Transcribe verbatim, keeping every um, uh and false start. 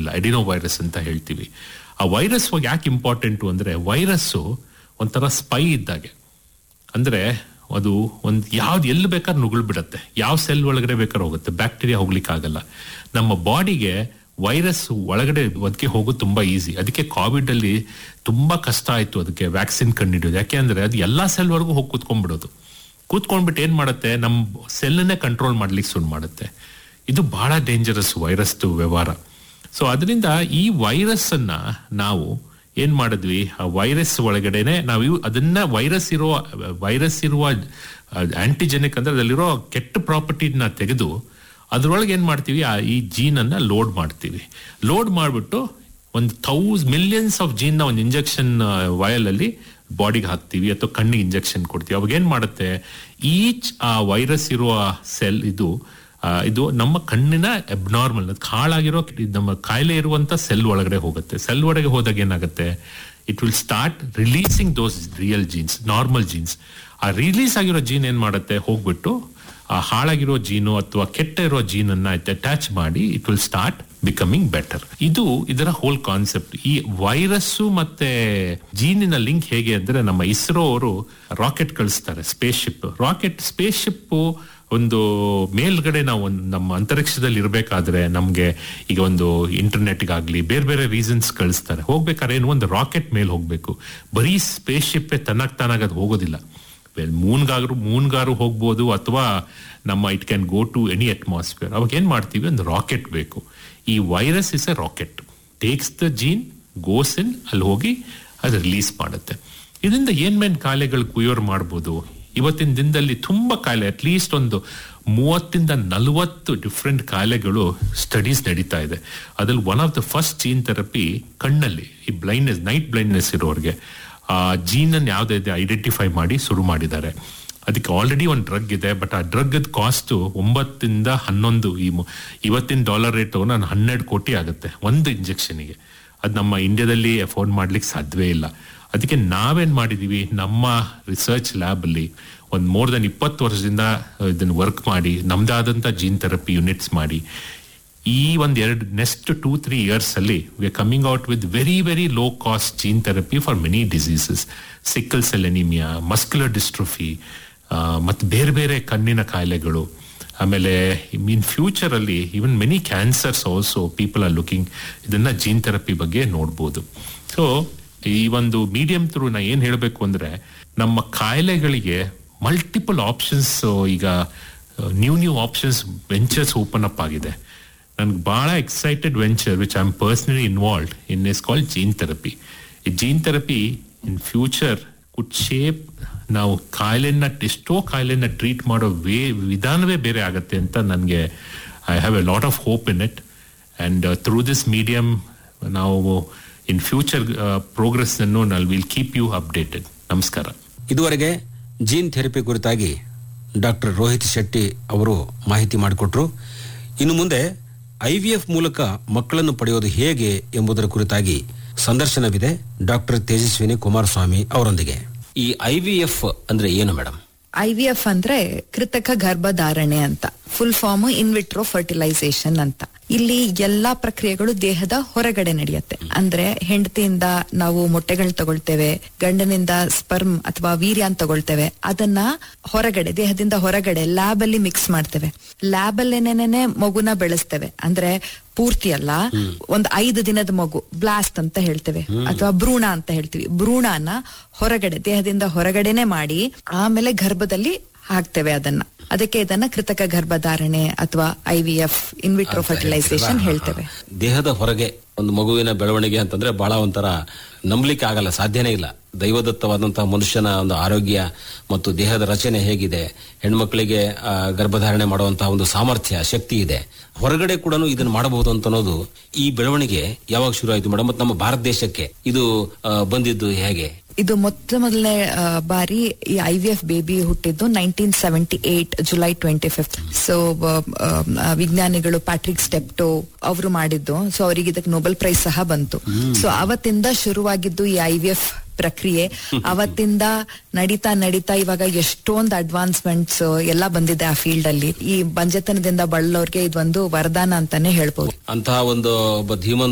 ಇರೋದಿಲ್ಲ, ಎಡಿನೋ ವೈರಸ್ ಅಂತ ಹೇಳ್ತೀವಿ. ಆ ವೈರಸ್ ಯಾಕೆ ಇಂಪಾರ್ಟೆಂಟು ಅಂದ್ರೆ, ವೈರಸ್ಸು ಒಂಥರ ಸ್ಪೈ ಇದ್ದಾಗೆ. ಅಂದ್ರೆ ಅದು ಒಂದು ಯಾವ್ದು ಎಲ್ಲಿ ಬೇಕಾದ್ರೆ ನುಗ್ಳು ಬಿಡತ್ತೆ, ಯಾವ ಸೆಲ್ ಒಳಗಡೆ ಬೇಕಾದ್ರೆ ಹೋಗುತ್ತೆ, ಬ್ಯಾಕ್ಟೀರಿಯಾ ಹೋಗ್ಲಿಕ್ಕೆ ಆಗಲ್ಲ. ನಮ್ಮ ಬಾಡಿಗೆ ವೈರಸ್ ಒಳಗಡೆ ಅದಕ್ಕೆ ಹೋಗೋದು ತುಂಬಾ ಈಸಿ. ಅದಕ್ಕೆ ಕೋವಿಡ್ ಅಲ್ಲಿ ತುಂಬಾ ಕಷ್ಟ ಆಯ್ತು ಅದಕ್ಕೆ ವ್ಯಾಕ್ಸಿನ್ ಕಂಡುಹಿಡಿಯೋದು. ಯಾಕೆ ಅಂದ್ರೆ ಅದು ಎಲ್ಲಾ ಸೆಲ್ ವರೆಗೂ ಹೋಗಿ ಕೂತ್ಕೊಂಡ್ಬಿಡೋದು. ಕೂತ್ಕೊಂಡ್ಬಿಟ್ಟು ಏನ್ ಮಾಡುತ್ತೆ, ನಮ್ಮ ಸೆಲ್ನೇ ಕಂಟ್ರೋಲ್ ಮಾಡ್ಲಿಕ್ಕೆ ಶುರು ಮಾಡುತ್ತೆ. ಇದು ಬಹಳ ಡೇಂಜರಸ್ ವೈರಸ್ ವ್ಯವಹಾರ. ಸೊ ಅದರಿಂದ ಈ ವೈರಸ್ ಅನ್ನ ನಾವು ಏನ್ ಮಾಡಿದ್ವಿ, ಆ ವೈರಸ್ ಒಳಗಡೆನೆ ನಾವು ಅದನ್ನ ವೈರಸ್ ಇರುವ ವೈರಸ್ ಇರುವ ಆಂಟಿಜೆನಿಕ್ ಅಂದ್ರೆ ಅದರಲ್ಲಿರೋ ಕೆಟ್ಟ ಪ್ರಾಪರ್ಟಿನ ತೆಗೆದು ಅದ್ರೊಳಗೆ ಏನ್ ಮಾಡ್ತೀವಿ, ಆ ಈ ಜೀನ್ ಅನ್ನ ಲೋಡ್ ಮಾಡ್ತೀವಿ. ಲೋಡ್ ಮಾಡ್ಬಿಟ್ಟು ಒಂದು ಥೌಸ್ ಮಿಲಿಯನ್ಸ್ ಆಫ್ ಜೀನ್ ನ ಒಂದು ಇಂಜೆಕ್ಷನ್ ವಯಲ್ ಅಲ್ಲಿ ಬಾಡಿಗೆ ಹಾಕ್ತಿವಿ ಅಥವಾ ಕಣ್ಣಿಗೆ ಇಂಜೆಕ್ಷನ್ ಕೊಡ್ತೀವಿ. ಅವಾಗ ಏನ್ ಮಾಡುತ್ತೆ, ಈಚ್ ಆ ವೈರಸ್ ಇರುವ ಸೆಲ್ ಇದು ಇದು ನಮ್ಮ ಕಣ್ಣಿನ ಅಬ್ನಾರ್ಮಲ್ ಹಾಳಾಗಿರೋ ನಮ್ಮ ಕಾಯಿಲೆ ಇರುವಂತ ಸೆಲ್ ಒಳಗಡೆ ಹೋಗುತ್ತೆ. ಸೆಲ್ ಒಳಗೆ ಹೋದಾಗ ಏನಾಗುತ್ತೆ, it will start releasing those real jeans, normal jeans. ಆ ರಿಲೀಸ್ ಆಗಿರೋ ಜೀನ್ ಏನ್ ಮಾಡುತ್ತೆ, ಹೋಗ್ಬಿಟ್ಟು ಆ ಹಾಳಾಗಿರೋ ಜೀನು ಅಥವಾ ಕೆಟ್ಟ ಇರೋ ಜೀನ್ ಅನ್ನ ಅಟ್ಯಾಚ್ ಮಾಡಿ it will start becoming better. ಇದು ಇದರ ಹೋಲ್ ಕಾನ್ಸೆಪ್ಟ್. ಈ ವೈರಸ್ಸು ಮತ್ತೆ ಜೀನಿನ ಲಿಂಕ್ ಹೇಗೆ ಅಂದ್ರೆ, ನಮ್ಮ ಇಸ್ರೋ ಅವರು ರಾಕೆಟ್ ಕಳಿಸ್ತಾರೆ, space ship. Rocket space ship ಒಂದು ಮೇಲ್ಗಡೆ ನಾವು ಒಂದು ನಮ್ಮ ಅಂತರಿಕ್ಷದಲ್ಲಿ ಇರಬೇಕಾದ್ರೆ ನಮ್ಗೆ ಈಗ ಒಂದು ಇಂಟರ್ನೆಟ್ಗಾಗ್ಲಿ ಬೇರೆ ಬೇರೆ ರೀಸನ್ಸ್ ಕಳಿಸ್ತಾರೆ. ಹೋಗ್ಬೇಕಾದ್ರೆ ಏನು ಒಂದು ರಾಕೆಟ್ ಮೇಲೆ ಹೋಗ್ಬೇಕು. ಬರೀ ಸ್ಪೇಸ್ ಶಿಪ್ ತನ್ನಕ್ ತಾನಾಗ ಅದು ಹೋಗೋದಿಲ್ಲ. ಮೂನ್ಗಾದ್ರು ಮೂನ್ಗಾರು ಹೋಗ್ಬೋದು ಅಥವಾ ನಮ್ಮ it can go to any atmosphere. ಅವಾಗ ಏನ್ ಮಾಡ್ತೀವಿ, ಒಂದು ರಾಕೆಟ್ ಬೇಕು. ಈ virus is A rocket, takes the gene, goes in, ಅಲ್ಲಿ ಹೋಗಿ ಅದು ರಿಲೀಸ್ ಮಾಡುತ್ತೆ. ಇದರಿಂದ ಏನ್ ಮೇನ್ ಕಾಯಿಲೆಗಳು ಕ್ಯೂರ್ ಮಾಡ್ಬೋದು. ಇವತ್ತಿನ ದಿನದಲ್ಲಿ ತುಂಬಾ ಕಾಯಿಲೆ, ಅಟ್ಲೀಸ್ಟ್ ಒಂದು ಮೂವತ್ತಿಂದ ನಲವತ್ತು ಡಿಫ್ರೆಂಟ್ ಕಾಯಿಲೆಗಳು ಸ್ಟಡೀಸ್ ನಡೀತಾ ಇದೆ. ಅದ್ರಲ್ಲಿ one of the first gene therapy ಕಣ್ಣಲ್ಲಿ ಈ ಬ್ಲೈಂಡ್ನೆಸ್, ನೈಟ್ ಬ್ಲೈಂಡ್ನೆಸ್ ಇರೋರಿಗೆ ಆ ಜೀನ್ ಅನ್ನು ಯಾವ್ದಿದೆ ಐಡೆಂಟಿಫೈ ಮಾಡಿ ಶುರು ಮಾಡಿದ್ದಾರೆ. ಅದಕ್ಕೆ ಆಲ್ರೆಡಿ ಒಂದು ಡ್ರಗ್ ಇದೆ, ಬಟ್ ಆ ಡ್ರಗ್ ಕಾಸ್ಟ್ ಒಂಬತ್ತಿಂದ ಹನ್ನೊಂದು ಈ ಇವತ್ತಿನ ಡಾಲರ್ ರೇಟ್ ನಾನು ಹನ್ನೆರಡು ಕೋಟಿ ಆಗುತ್ತೆ ಒಂದು ಇಂಜೆಕ್ಷನ್ಗೆ. ಅದು ನಮ್ಮ ಇಂಡಿಯಾದಲ್ಲಿ ಅಫೋರ್ಡ್ ಮಾಡ್ಲಿಕ್ಕೆ ಸಾಧ್ಯವೇ ಇಲ್ಲ. ಅದಕ್ಕೆ ನಾವೇನ್ ಮಾಡಿದೀವಿ, ನಮ್ಮ ರಿಸರ್ಚ್ ಲ್ಯಾಬ್ ಅಲ್ಲಿ ಒಂದು ಮೋರ್ ದನ್ ಇಪ್ಪತ್ತು ವರ್ಷದಿಂದ ಇದನ್ನು ವರ್ಕ್ ಮಾಡಿ ನಮ್ದಾದಂತ ಜೀನ್ ಥೆರಪಿ ಯೂನಿಟ್ಸ್ ಮಾಡಿ ಈ ಒಂದ್ ಎರಡು ನೆಕ್ಸ್ಟ್ ಟೂ ತ್ರೀ ಇಯರ್ಸ್ ಅಲ್ಲಿ we are coming out with very very low cost gene therapy for many diseases, sickle cell anaemia, muscular dystrophy, ಮತ್ತು ಬೇರೆ ಬೇರೆ ಕಣ್ಣಿನ ಕಾಯಿಲೆಗಳು. ಆಮೇಲೆ ಇನ್ ಫ್ಯೂಚರ್ ಅಲ್ಲಿ even many cancers also people are looking ಇದನ್ನ gene therapy ಬಗ್ಗೆ ನೋಡ್ಬೋದು. ಸೊ ಈ ಒಂದು ಮೀಡಿಯಂ ಥ್ರೂ ನಾ ಏನ್ ಹೇಳ್ಬೇಕು ಅಂದ್ರೆ, ನಮ್ಮ ಕಾಯಿಲೆಗಳಿಗೆ ಮಲ್ಟಿಪಲ್ ಆಪ್ಷನ್ಸ್, ಈಗ new new options ventures open up ಆಗಿದೆ. ನನ್ಗೆ ಬಹಳ excited venture which I am personally involved in is called gene therapy. ಈ gene therapy in future could shape ನಾವು ಕಾಯಿಲೆನ ಎಷ್ಟೋ ಕಾಯಿಲೆನ ಟ್ರೀಟ್ ಮಾಡೋ ವೇ ವಿಧಾನವೇ ಬೇರೆ ಆಗತ್ತೆ ಅಂತ ನನಗೆ I have A lot of hope in it. And through this medium ನಾವು ಇನ್ ಫ್ಯೂಚರ್ ಪ್ರೋಗ್ರೆಸ್ ಅನ್ನು ನಾವು ವಿಲ್ ಕೀಪ್ ಯು ಅಪ್ಡೇಟೆಡ್. ನಮಸ್ಕಾರ. ಇದುವರೆಗೆ ಜೀನ್ ಥೆರಪಿ ಕುರಿತಾಗಿ ಡಾಕ್ಟರ್ ರೋಹಿತ್ ಶೆಟ್ಟಿ ಅವರು ಮಾಹಿತಿ ಮಾಡಿಕೊಟ್ರು. ಇನ್ನು ಮುಂದೆ ಐ ವಿ ಎಫ್ ಮೂಲಕ ಮಕ್ಕಳನ್ನು ಪಡೆಯೋದು ಹೇಗೆ ಎಂಬುದರ ಕುರಿತಾಗಿ ಸಂದರ್ಶನವಿದೆ ಡಾಕ್ಟರ್ ತೇಜಸ್ವಿನಿ ಕುಮಾರಸ್ವಾಮಿ ಅವರೊಂದಿಗೆ. ಈ ಐ ವಿ ಎಫ್ ಅಂದ್ರೆ ಏನು ಮೇಡಮ್? ಐ ವಿ ಎಫ್ ಅಂದ್ರೆ ಕೃತಕ ಗರ್ಭಧಾರಣೆ ಅಂತ, ಫುಲ್ ಫಾರ್ಮ್ ಇನ್ವಿಟ್ರೋ ಫರ್ಟಿಲೈಸೇಷನ್ ಅಂತ. ಇಲ್ಲಿ ಎಲ್ಲಾ ಪ್ರಕ್ರಿಯೆಗಳು ದೇಹದ ಹೊರಗಡೆ ನಡೆಯುತ್ತೆ. ಅಂದ್ರೆ ಹೆಂಡತಿಯಿಂದ ನಾವು ಮೊಟ್ಟೆಗಳು ತಗೊಳ್ತೇವೆ, ಗಂಡನಿಂದ ಸ್ಪರ್ಮ್ ಅಥವಾ ವೀರ್ಯ ಅಂತ ತಗೊಳ್ತೇವೆ. ಅದನ್ನ ಹೊರಗಡೆ ದೇಹದಿಂದ ಹೊರಗಡೆ ಲ್ಯಾಬ್ ಅಲ್ಲಿ ಮಿಕ್ಸ್ ಮಾಡ್ತೇವೆ. ಲ್ಯಾಬ್ ಅಲ್ಲೇನೇನೆ ಮಗುನ ಬೆಳೆಸ್ತೇವೆ. ಅಂದ್ರೆ ಪೂರ್ತಿ ಅಲ್ಲ, ಒಂದ್ ಐದು ದಿನದ ಮಗು ಬ್ಲಾಸ್ಟ್ ಅಂತ ಹೇಳ್ತೇವೆ ಅಥವಾ ಭ್ರೂಣ ಅಂತ ಹೇಳ್ತೀವಿ. ಭ್ರೂಣನ ಹೊರಗಡೆ ದೇಹದಿಂದ ಹೊರಗಡೆನೆ ಮಾಡಿ ಆಮೇಲೆ ಗರ್ಭದಲ್ಲಿ ಹಾಕ್ತೇವೆ ಅದನ್ನ. ಅದಕ್ಕೆ ಇದನ್ನ ಕೃತಕ ಗರ್ಭಧಾರಣೆ ಅಥವಾ I V F in vitro fertilisation ಹೇಳ್ತೇವೆ. ದೇಹದ ಹೊರಗೆ ಒಂದು ಮಗುವಿನ ಬೆಳವಣಿಗೆ ಅಂತಂದ್ರೆ ಬಹಳ ಒಂಥರ ನಂಬಲಿಕ್ಕೆ ಆಗಲ್ಲ, ಸಾಧ್ಯನೇ ಇಲ್ಲ. ದೈವದತ್ತವಾದಂತಹ ಮನುಷ್ಯನ ಒಂದು ಆರೋಗ್ಯ ಮತ್ತು ದೇಹದ ರಚನೆ ಹೇಗಿದೆ, ಹೆಣ್ಮಕ್ಳಿಗೆ ಗರ್ಭಧಾರಣೆ ಮಾಡುವಂತಹ ಒಂದು ಸಾಮರ್ಥ್ಯ, ಶಕ್ತಿ ಇದೆ. ಹೊರಗಡೆ ಕೂಡ ಇದನ್ನು ಮಾಡಬಹುದು ಅಂತ ಅನ್ನೋದು ಈ ಬೆಳವಣಿಗೆ ಯಾವಾಗ ಶುರು ಆಯ್ತು ಮೇಡಮ್? ಮತ್ತು ನಮ್ಮ ಭಾರತ ದೇಶಕ್ಕೆ ಇದು ಬಂದಿದ್ದು ಹೇಗೆ? ಇದು ಮೊತ್ತ ಮೊದಲನೇ ಬಾರಿ ಈ ಐ ವಿ ಎಫ್ ಬೇಬಿ ಹುಟ್ಟಿದ್ದು nineteen seventy eight July twenty fifth. So ವಿಜ್ಞಾನಿಗಳು ಪ್ಯಾಟ್ರಿಕ್ ಸ್ಟೆಪ್ಟೋ ಅವರು ಮಾಡಿದ್ದು. ಸೊ ಅವರಿಗೆ ಇದಕ್ಕೆ ನೊಬೆಲ್ ಪ್ರೈಸ್ ಸಹ ಬಂತು. ಸೊ ಅವತ್ತಿಂದ ಶುರುವಾಗಿದ್ದು ಈ ಐ ವಿ ಎಫ್ ಪ್ರಕ್ರಿಯೆ. ಅವತ್ತಿಂದ ನಡೀತಾ ನಡೀತಾ ಇವಾಗ ಎಷ್ಟೊಂದು ಅಡ್ವಾನ್ಸ್ಮೆಂಟ್ಸ್ ಎಲ್ಲ ಬಂದಿದೆ ಆ ಫೀಲ್ಡ್ ಅಲ್ಲಿ. ಈ ಬಂಜೆತನದಿಂದ ಬಳಲೋರ್ಗೆ ಇದೊಂದು ವರದಾನ ಅಂತಾನೆ ಹೇಳ್ಬೋದು. ಅಂತಹ ಒಂದು ಧೀಮಂತ